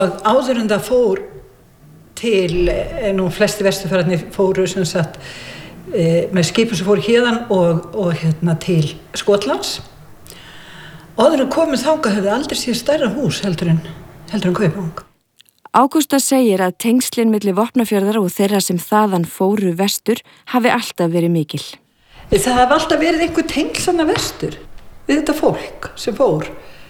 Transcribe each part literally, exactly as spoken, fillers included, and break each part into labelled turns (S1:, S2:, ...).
S1: Áður en það fór til, nú flesti vesturfararnir fóru sem sagt e, með skipum sem fóru héðan og, og hérna til Skotlands. Áður en komið þangað hefði aldrei séð stærra hús heldur en, heldur en Kaupang.
S2: Ágústa segir að tengslin milli Vopnafjarðar og þeirra sem þaðan fóru vestur hafi alltaf verið mikil.
S1: Það hafi alltaf verið einhver tengslanna vestur við þetta fólk sem fór.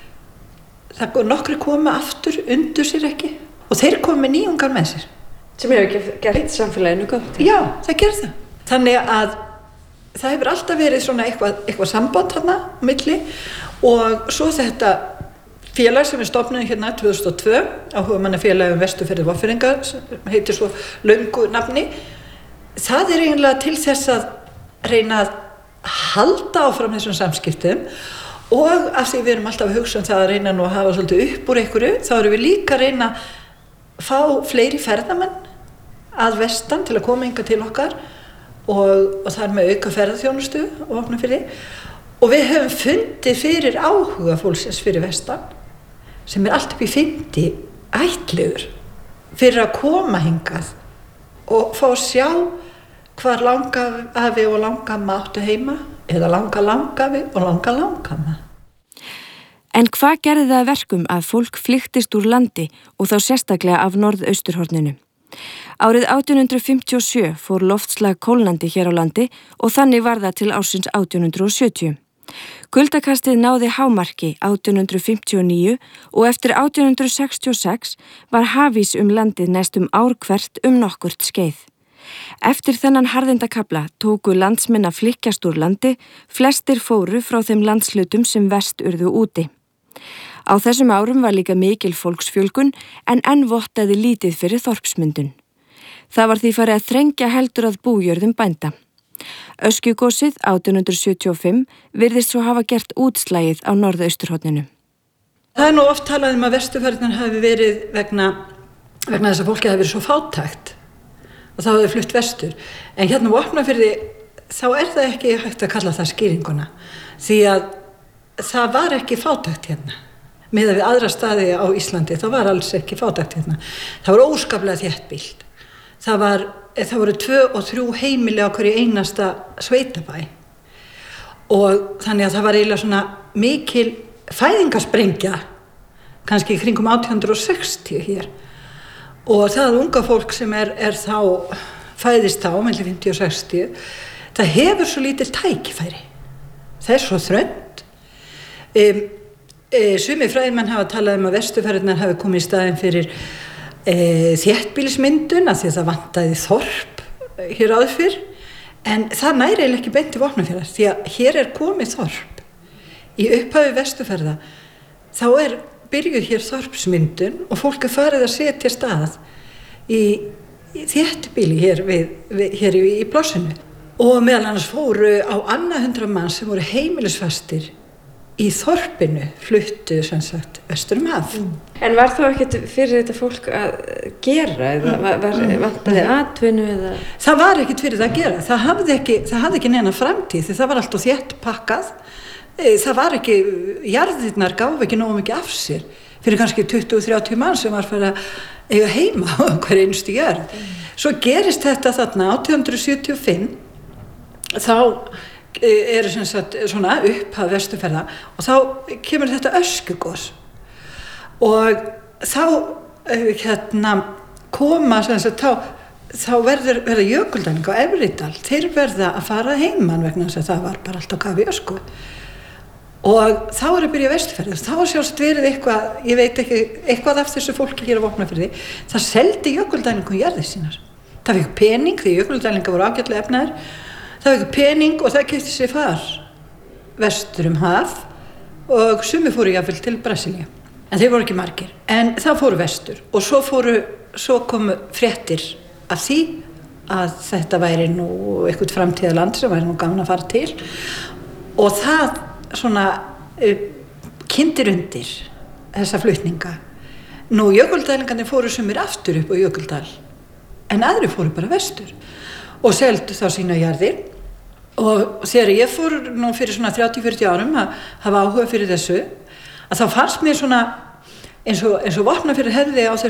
S1: Það nokkri komu aftur, undur sér ekki og þeir komu með nýjungar með sér.
S3: Sem hefur ekki gert samfélaginu gott.
S1: Já, það gerði það. Þannig að það hefur alltaf verið svona eitthvað, eitthvað samband þarna á milli og svo þetta félag sem við stofnuðum hérna tvö þúsund og tvö, áhugamannafélag um Vesturfirði Vopnfirðinga, sem heitir svo löngu nafni. Það er eiginlega til þess að reyna að halda áfram þessum samskiptum. Og af því við erum alltaf að hugsa um það að reyna nú að hafa svolítið upp úr einhverju, þá erum við líka að reyna að fá fleiri ferðamenn að vestan til að koma hingað til okkar og, og þar með auka ferðaþjónustu og Vopnafirði. Og við höfum fundið fyrir áhuga fólksins fyrir vestan, sem er allt upp í fimmti ættliður, fyrir að koma hingað og fá að sjá hvar langafi og langamma áttu heima, eða langa langafi og langa langamma.
S2: En hvað gerði það verkum að fólk flykktist úr landi og þá sérstaklega af norðausturhorninu? Árið átján hundrað fimmtíu og sjö fór loftslag kólnandi hér á landi og þannig var það til ársins átján hundrað sjötíu. Kuldakastið náði hámarki átján hundrað fimmtíu og níu og eftir átján hundrað sextíu og sex var hafís um landið næstum ár hvert um nokkurt skeið. Eftir þennan harðindakafla tóku landsmenn að flykkjast úr landi, flestir fóru frá þeim landslutum sem vest urðu úti. Á þessum árum var líka mikil fólksfjölgun en enn vottaði lítið fyrir þorpsmyndun. Það var því farið að þrengja heldur að bújörðum bænda. Öskjugosið átján hundrað sjötíu og fimm virðist svo hafa gert útslægið á norðausturhorninu.
S1: Það er nú oft talað um að Vesturfirðirnar hafi verið vegna, vegna þess að fólkið hafi verið svo fátækt. Og þá hefur þau flutt vestur. En hérna á Vopnafirði, þá er það ekki hægt að kalla það skýringuna. Því að það var ekki fátækt hérna. Miðað við aðra staði á Íslandi, það var alls ekki fátækt hérna. Það var óskaplega þéttbýlt. Það, var, það voru tvö og þrjú heimili á hverju einasta sveitabæ. Og þannig að það var eiginlega svona mikil fæðingasprengja, kannski í kringum átján hundrað sextíu hér. Og það unga fólk sem er, er þá, fæðist þá, milli fimmtíu og sextíu, það hefur svo lítil tækifæri. Það er svo þröngt. Um, e, sumir fræðimenn hafa talað um að Vesturfirðirnar hafi komið í staðinn fyrir e, þéttbýlismyndun, af því að það vantaði þorp hér áður fyrr. En það næri eiginlega ekki beint til Vopnafjarðar, því að hér er komið þorp. Í upphafi Vesturfirða, þá er byrjuð hér þorpsmyndun og fólk er farið að setja stað í, í þéttbýli hér, við, við, hér í, í plássinu. Og meðal annars fóru á annað hundrað manns sem voru heimilisfastir í þorpinu, fluttu sem sagt vestur um haf.
S3: Mm. En var þá ekkert fyrir þetta fólk að gera eða var, var, vantaði atvinnu eða?
S1: Það var ekkert fyrir það að gera. Það hafði ekki, það hafði ekki neina framtíð því það var alltaf þétt pakkað. Það var ekki, jarðirnar gáfu ekki nógu mikið af sér fyrir kannski tuttugu til þrjátíu mann sem var fyrir að eiga heima á hver einustu jörð. Mm. Svo gerist þetta þarna átján hundrað sjötíu og fimm, þá eru sem sagt svona upphaf Vesturferða og þá kemur þetta öskugos og þá hérna koma sem sagt þá, þá verður, verður jökuldæling á Efridal, þeir verða að fara heiman vegna þess að það var bara allt á kafi ösku. Og þá er að byrja Vesturferðir, þá er sjálfsagt verið eitthvað, ég veit ekki, eitthvað af þessu fólki hér á Vopnafirði, það seldi jökuldælingum jarðir sínar. Það fekk pening, því jökuldælingar voru ágætlega efnaðir, það fekk pening og það keypti sér far vestur um haf og sumir fóru jafnvel til Brasilíu. En þeir voru ekki margir, en það fóru vestur og svo fóru, svo komu fréttir af því að þetta væri nú eitthvað framtíðarland sem væri nú gaman að fara til og það svona uh, kyndir undir þessa flutninga. Nú jökuldælingarnir fóru sumir aftur upp á Jökuldal en aðri fóru bara vestur og seldu þá sína jarðir og þegar ég fór nú fyrir svona þrjátíu til fjörutíu árum að hafa áhuga fyrir þessu að þá fannst mér svona eins og, eins og Vopnafjörður hefði á